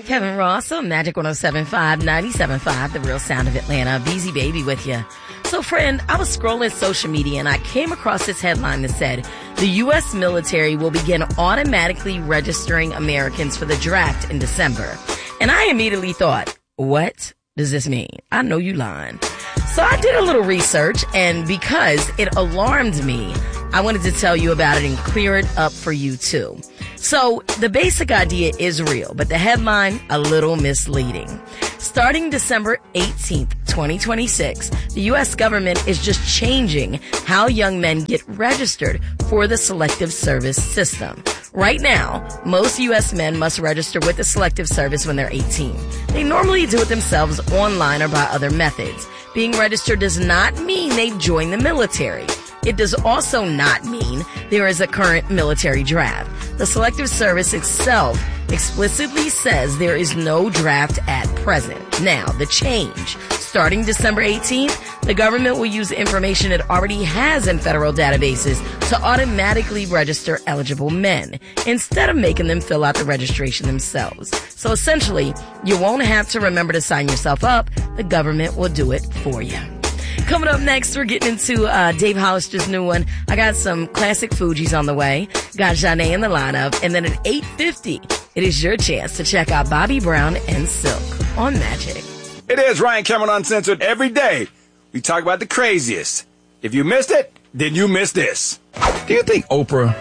Kevin Ross on Magic 107.5, 97.5, The Real Sound of Atlanta. Beezy Baby with you. So, friend, I was scrolling social media and I came across this headline that said, the U.S. military will begin automatically registering Americans for the draft in December. And I immediately thought, what does this mean? I know you lying. So I did a little research, and because it alarmed me, I wanted to tell you about it and clear it up for you too. So the basic idea is real, but the headline, a little misleading. Starting December 18th, 2026, the U.S. government is just changing how young men get registered for the Selective Service system. Right now, most U.S. men must register with the Selective Service when they're 18. They normally do it themselves online or by other methods. Being registered does not mean they've joined the military. It does also not mean there is a current military draft. The Selective Service itself explicitly says there is no draft at present. Now, the change. Starting December 18th, the government will use the information it already has in federal databases to automatically register eligible men, instead of making them fill out the registration themselves. So essentially, you won't have to remember to sign yourself up. The government will do it for you. Coming up next, we're getting into Dave Hollister's new one. I got some classic Fugees on the way. Got Janae in the lineup. And then at 8:50, it is your chance to check out Bobby Brown and Silk on Magic. It is Ryan Cameron Uncensored. Every day, we talk about the craziest. If you missed it, then you missed this. Do you think Oprah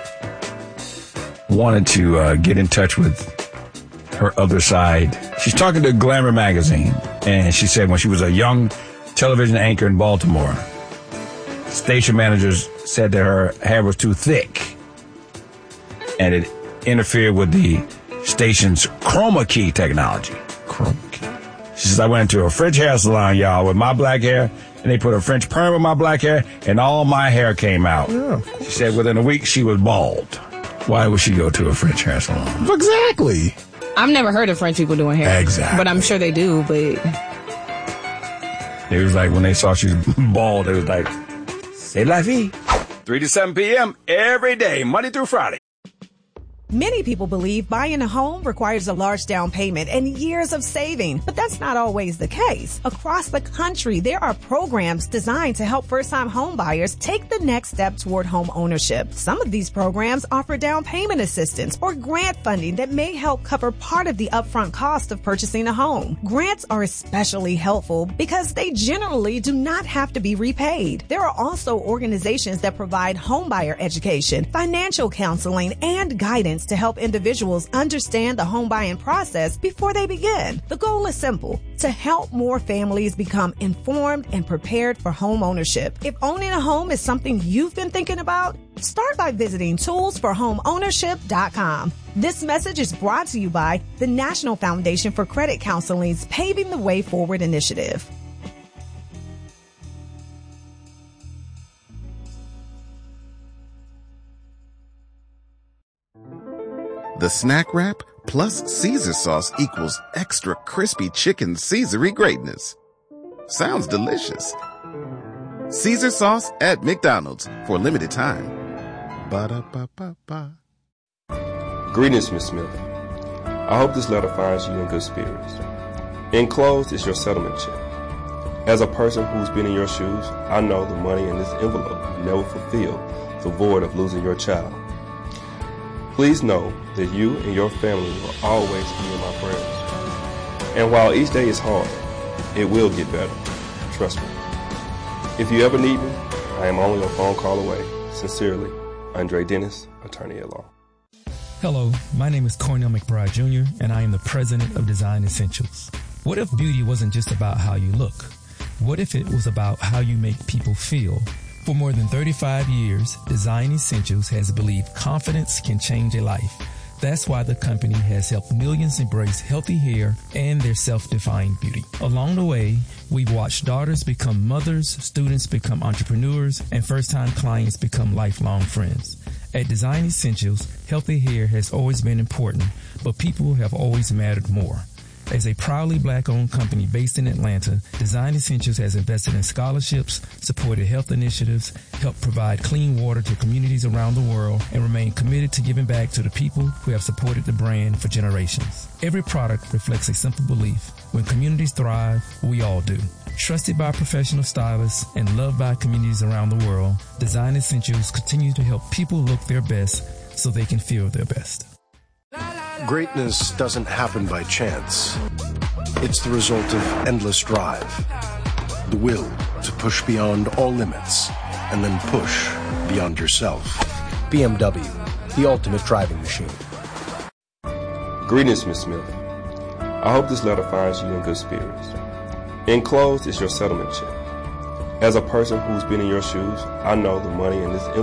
wanted to get in touch with her other side? She's talking to Glamour magazine, and she said when she was a young television anchor in Baltimore, station managers said that her hair was too thick, and it interfered with the station's chroma key technology. Chroma key. She says, I went into a French hair salon, y'all, with my black hair, and they put a French perm in my black hair, and all my hair came out. Yeah, she said within a week she was bald. Why would she go to a French hair salon? Exactly. I've never heard of French people doing hair. Exactly. But I'm sure they do, but... It was like when they saw she was bald, it was like, c'est la vie. 3 to 7 p.m. every day, Monday through Friday. Many people believe buying a home requires a large down payment and years of saving, but that's not always the case. Across the country, there are programs designed to help first-time home buyers take the next step toward home ownership. Some of these programs offer down payment assistance or grant funding that may help cover part of the upfront cost of purchasing a home. Grants are especially helpful because they generally do not have to be repaid. There are also organizations that provide homebuyer education, financial counseling, and guidance to help individuals understand the home buying process before they begin. The goal is simple: to help more families become informed and prepared for home ownership. If owning a home is something you've been thinking about, start by visiting toolsforhomeownership.com. This message is brought to you by the National Foundation for Credit Counseling's Paving the Way Forward initiative. The Snack Wrap plus Caesar sauce equals extra crispy chicken Caesar-y greatness. Sounds delicious. Caesar sauce at McDonald's for a limited time. Ba-da-ba-ba-ba. Greetings, Miss Smith. I hope this letter finds you in good spirits. Enclosed is your settlement check. As a person who's been in your shoes, I know the money in this envelope will never fulfill the void of losing your child. Please know that you and your family will always be in my prayers. And while each day is hard, it will get better. Trust me. If you ever need me, I am only a phone call away. Sincerely, Andre Dennis, attorney at law. Hello, my name is Cornell McBride Jr., and I am the president of Design Essentials. What if beauty wasn't just about how you look? What if it was about how you make people feel? For more than 35 years, Design Essentials has believed confidence can change a life. That's why the company has helped millions embrace healthy hair and their self-defined beauty. Along the way, we've watched daughters become mothers, students become entrepreneurs, and first-time clients become lifelong friends. At Design Essentials, healthy hair has always been important, but people have always mattered more. As a proudly black-owned company based in Atlanta, Design Essentials has invested in scholarships, supported health initiatives, helped provide clean water to communities around the world, and remain committed to giving back to the people who have supported the brand for generations. Every product reflects a simple belief. When communities thrive, we all do. Trusted by professional stylists and loved by communities around the world, Design Essentials continue to help people look their best so they can feel their best. Greatness doesn't happen by chance. It's the result of endless drive, the will to push beyond all limits, and then push beyond yourself. BMW, the ultimate driving machine. Greetings, Ms. Smith. I hope this letter finds you in good spirits. Enclosed is your settlement check. As a person who's been in your shoes, I know the money in this